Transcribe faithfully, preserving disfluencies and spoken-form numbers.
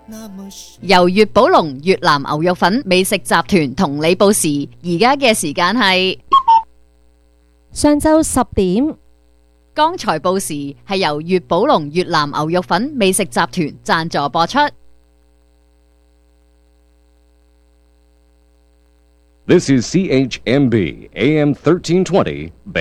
由粵寶龍越南牛肉粉美食集團同你報時，而家嘅時間係上晝十點。 剛才報時係由粵寶龍越南牛肉粉美食集團贊助播出。 This is C H M B A M thirteen twenty